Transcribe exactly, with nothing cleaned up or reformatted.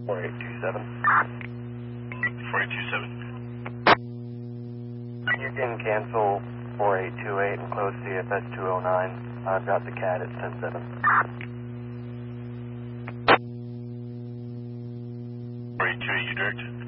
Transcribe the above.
four eight two seven. four eight two seven. You can cancel four eight two eight and close C F S two oh nine. I've got the C A D at ten seven. four eight two eight, you direct?